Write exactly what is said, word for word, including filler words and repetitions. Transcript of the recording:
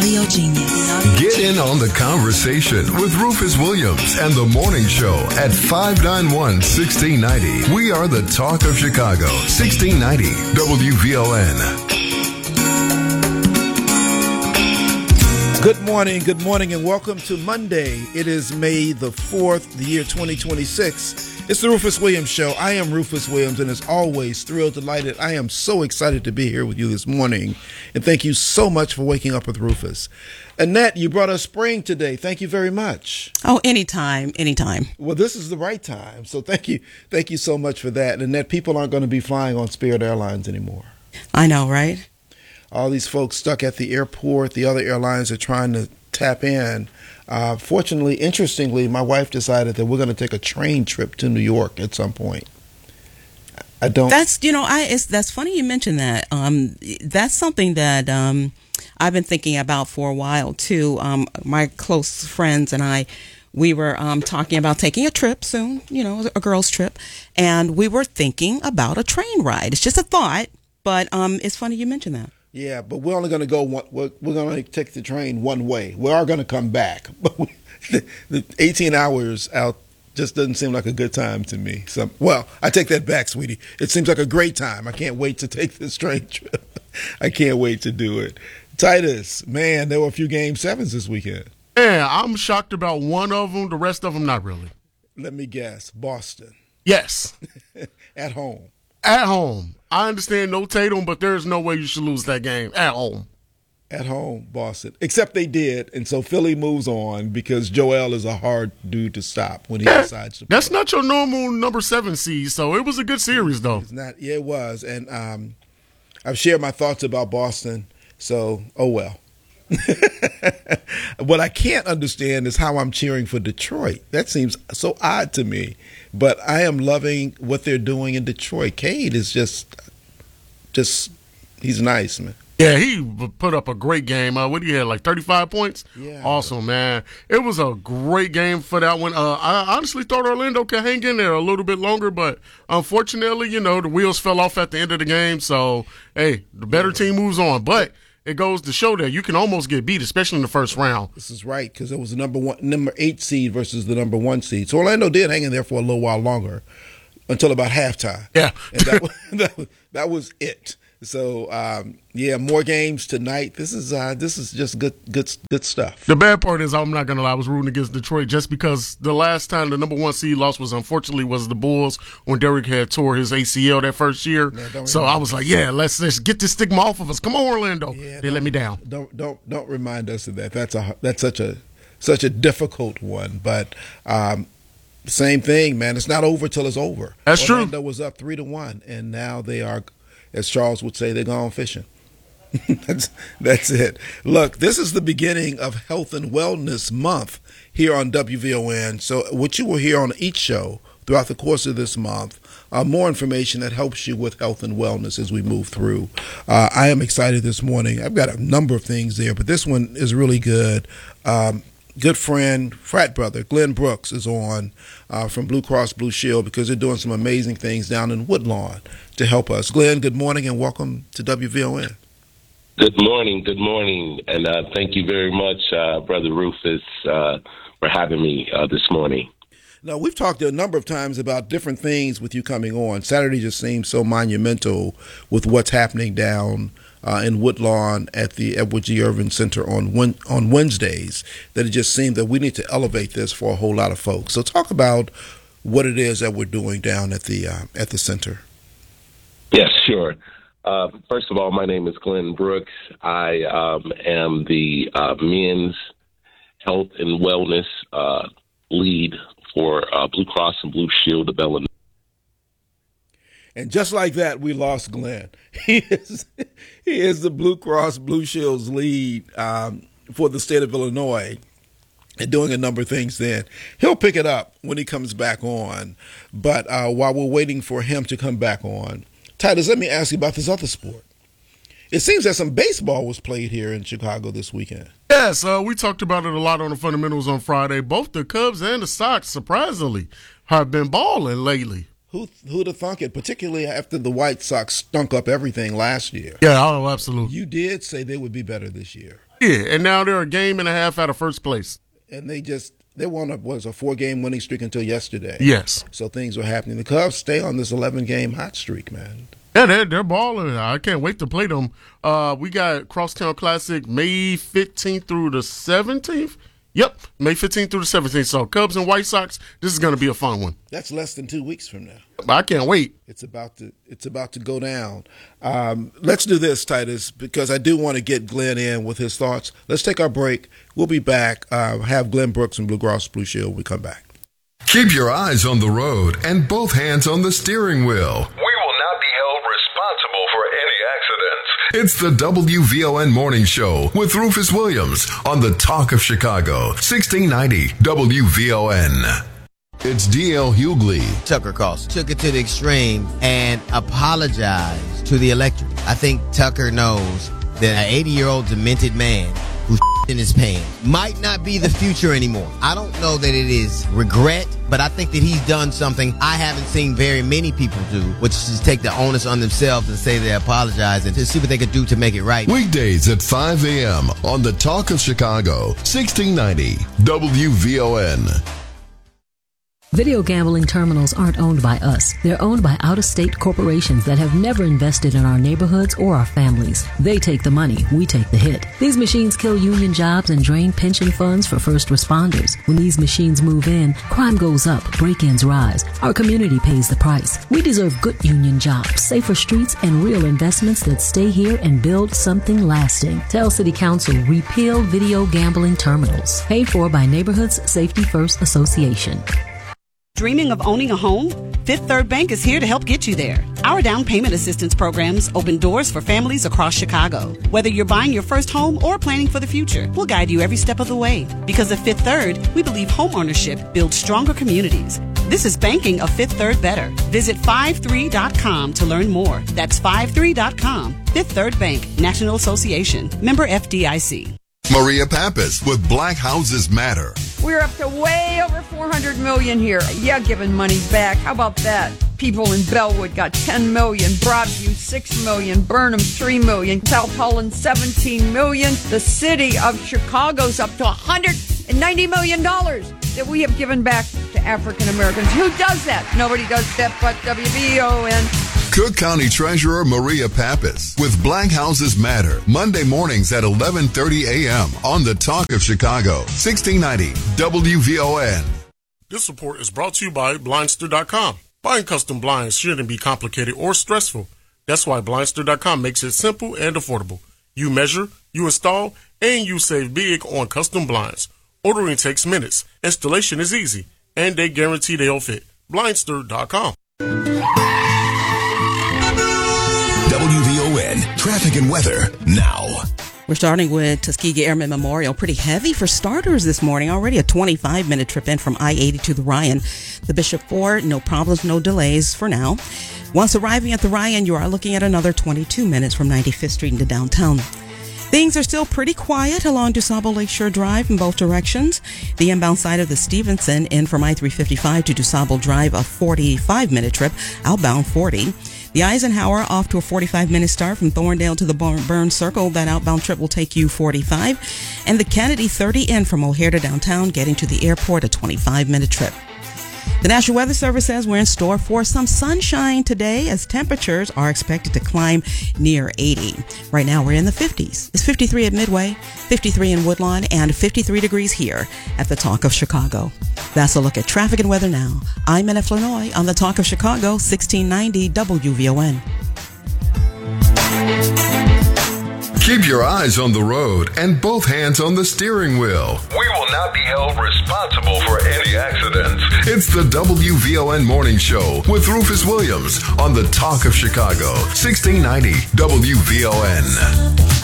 audio genius. Get in on the conversation with Rufus Williams and the Morning Show at five nine one, one six nine zero. We are the talk of Chicago. sixteen ninety W V O N. Good morning, good morning, and welcome to Monday. It is May the fourth, the year twenty twenty-six. It's the Rufus Williams Show. I am Rufus Williams, and as always, thrilled, delighted. I am so excited to be here with you this morning, and thank you so much for waking up with Rufus. Annette, you brought us spring today. Thank you very much. Oh, anytime, anytime. Well, this is the right time, so thank you, thank you so much for that. And Annette, people aren't going to be flying on Spirit Airlines anymore. I know, right? All these folks stuck at the airport, the other airlines are trying to tap in. Uh, fortunately, interestingly, my wife decided that we're going to take a train trip to New York at some point. I don't. That's, you know, I. It's, that's funny you mentioned that. Um, that's something that um, I've been thinking about for a while too. Um, my close friends and I, we were um, talking about taking a trip soon. You know, a girls' trip, and we were thinking about a train ride. It's just a thought, but um, it's funny you mentioned that. Yeah, but we're only going to go one. We're, we're going to take the train one way. We are going to come back, but we, the, the eighteen hours out just doesn't seem like a good time to me. So, well, I take that back, sweetie. It seems like a great time. I can't wait to take this train trip. I can't wait to do it. Titus, man, there were a few game sevens this weekend. Yeah, I'm shocked about one of them. The rest of them, not really. Let me guess, Boston. Yes. At home. At home. I understand no Tatum, but there's no way you should lose that game at home. At home, Boston. Except they did, and so Philly moves on because Joel is a hard dude to stop when he yeah, decides to play. That's not your normal number seven seed, so it was a good series, though. It's not. Yeah, it was, and um, I've shared my thoughts about Boston, so oh well. What I can't understand is how I'm cheering for Detroit. That seems so odd to me. But I am loving what they're doing in Detroit. Cade is just, just, he's nice, man. Yeah, he put up a great game. Uh, what do you have, like thirty-five points? Yeah. Awesome, man. It was a great game for that one. Uh, I honestly thought Orlando could hang in there a little bit longer, but unfortunately, you know, the wheels fell off at the end of the game. So, hey, the better team moves on. But it goes to show that you can almost get beat, especially in the first round. This is right, because it was the number one, number eight seed versus the number one seed. So Orlando did hang in there for a little while longer, until about halftime. Yeah, and that was, that was, that was it. So um, yeah, more games tonight. This is uh, this is just good good good stuff. The bad part is, I'm not gonna lie, I was rooting against Detroit just because the last time the number one seed lost was unfortunately was the Bulls when Derrick had tore his A C L that first year. Yeah, so I was like, yeah, let's just get this stigma off of us. Come on, Orlando. Yeah, they let me down. Don't don't don't remind us of that. That's a that's such a such a difficult one. But um, same thing, man. It's not over till it's over. That's Orlando true. Orlando was up three to one, and now they are, as Charles would say, they're gone fishing. that's that's it. Look, this is the beginning of Health and Wellness Month here on W V O N. So what you will hear on each show throughout the course of this month, uh, more information that helps you with health and wellness as we move through. Uh, I am excited this morning. I've got a number of things there, but this one is really good. Um, good friend, frat brother, Glenn Brooks is on uh, from Blue Cross Blue Shield because they're doing some amazing things down in Woodlawn to help us. Glenn, good morning and welcome to W V O N. Good morning, good morning, and uh, thank you very much, uh, Brother Rufus, uh, for having me uh, this morning. Now, we've talked a number of times about different things with you coming on. Saturday just seems so monumental with what's happening down uh, in Woodlawn at the Edward G. Irvin Center on on Wednesdays that it just seemed that we need to elevate this for a whole lot of folks. So talk about what it is that we're doing down at the uh, at the center. Yes, sure. Uh, first of all, my name is Glenn Brooks. I um, am the uh, men's health and wellness uh, lead for uh, Blue Cross and Blue Shield of Illinois. And just like that, we lost Glenn. He is he is the Blue Cross Blue Shield's lead um, for the state of Illinois and doing a number of things then. He'll pick it up when he comes back on. But uh, while we're waiting for him to come back on, Titus, let me ask you about this other sport. It seems that some baseball was played here in Chicago this weekend. Yes, uh, we talked about it a lot on the fundamentals on Friday. Both the Cubs and the Sox, surprisingly, have been balling lately. Who who'd have thunk it, particularly after the White Sox stunk up everything last year? Yeah, oh, absolutely. You did say they would be better this year. Yeah, and now they're a game and a half out of first place. And they just they won a was a four game winning streak until yesterday. Yes. So things were happening. The Cubs stay on this eleven game hot streak, man. Yeah, they're, they're balling. I can't wait to play them. Uh, we got Crosstown Classic May fifteenth through the seventeenth. Yep, May fifteenth through the seventeenth. So Cubs and White Sox, this is going to be a fun one. That's less than two weeks from now. I can't wait. It's about to it's about to go down. Um, let's do this, Titus, because I do want to get Glenn in with his thoughts. Let's take our break. We'll be back. Uh, have Glenn Brooks and Bluegrass Blue Shield when we come back. Keep your eyes on the road and both hands on the steering wheel. We will not be held responsible for any accidents. It's the W V O N Morning Show with Rufus Williams on the Talk of Chicago, sixteen ninety W V O N. It's D L Hughley. Tucker Carlson took it to the extreme and apologized to the electorate. I think Tucker knows that an eighty-year-old demented man who's in his pants might not be the future anymore. I don't know that it is regret, but I think that he's done something I haven't seen very many people do, which is take the onus on themselves and say they apologize and to see what they could do to make it right. Weekdays at five a.m. on the Talk of Chicago, sixteen ninety W V O N. Video gambling terminals aren't owned by us. They're owned by out-of-state corporations that have never invested in our neighborhoods or our families. They take the money, we take the hit. These machines kill union jobs and drain pension funds for first responders. When these machines move in, crime goes up, break-ins rise. Our community pays the price. We deserve good union jobs, safer streets, and real investments that stay here and build something lasting. Tell City Council, repeal video gambling terminals. Paid for by Neighborhoods Safety First Association. Dreaming of owning a home? Fifth Third Bank is here to help get you there. Our down payment assistance programs open doors for families across Chicago. Whether you're buying your first home or planning for the future, we'll guide you every step of the way. Because at Fifth Third, we believe home ownership builds stronger communities. This is banking a Fifth Third better. Visit five three dot com to learn more. That's five three dot com. Fifth Third Bank, National Association. Member F D I C. Maria Pappas with Black Houses Matter. We're up to way over four hundred million here. Yeah, giving money back. How about that? People in Bellwood got ten million, Broadview six million, Burnham three million, South Holland seventeen million. The city of Chicago's up to one hundred ninety million dollars that we have given back to African Americans. Who does that? Nobody does that but W V O N. Cook County Treasurer Maria Pappas with Black Houses Matter, Monday mornings at eleven thirty a.m. on the Talk of Chicago, sixteen ninety W V O N. This report is brought to you by Blindster dot com. Buying custom blinds shouldn't be complicated or stressful. That's why Blindster dot com makes it simple and affordable. You measure, you install, and you save big on custom blinds. Ordering takes minutes, installation is easy, and they guarantee they'll fit. Blindster dot com. W V O N traffic and weather now. We're starting with Tuskegee Airmen Memorial. Pretty heavy for starters this morning. Already a twenty-five minute trip in from I eighty to the Ryan. The Bishop Ford, no problems, no delays for now. Once arriving at the Ryan, you are looking at another twenty-two minutes from ninety-fifth Street into downtown. Things are still pretty quiet along DuSable Lakeshore Drive in both directions. The inbound side of the Stevenson in from I three fifty-five to DuSable Drive, a forty-five minute trip, outbound forty. The Eisenhower off to a forty-five minute start from Thorndale to the Burn Circle. That outbound trip will take you forty-five. And the Kennedy thirty in from O'Hare to downtown, getting to the airport, a twenty-five minute trip. The National Weather Service says we're in store for some sunshine today as temperatures are expected to climb near eighty. Right now we're in the fifties. It's fifty-three at Midway, fifty-three in Woodlawn, and fifty-three degrees here at the Talk of Chicago. That's a look at traffic and weather now. I'm Anna Flanoy on the Talk of Chicago, sixteen ninety W V O N. Keep your eyes on the road and both hands on the steering wheel. We will not be held responsible for any accidents. It's the W V O N Morning Show with Rufus Williams on the Talk of Chicago, sixteen ninety W V O N.